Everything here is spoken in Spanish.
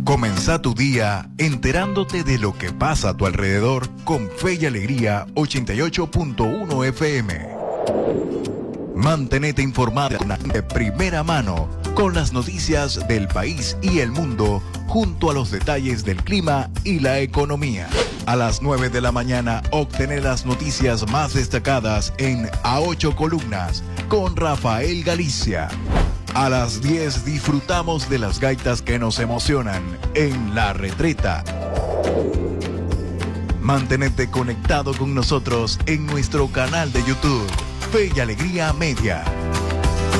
Comenzá tu día enterándote de lo que pasa a tu alrededor con Fe y Alegría 88.1 FM. Mantenete informado de primera mano con las noticias del país y el mundo junto a los detalles del clima y la economía. A las 9 de la mañana obtener las noticias más destacadas en A 8 Columnas con Rafael Galicia. A las 10 disfrutamos de las gaitas que nos emocionan en La Retreta. Mantenete conectado con nosotros en nuestro canal de YouTube, Fe y Alegría Media.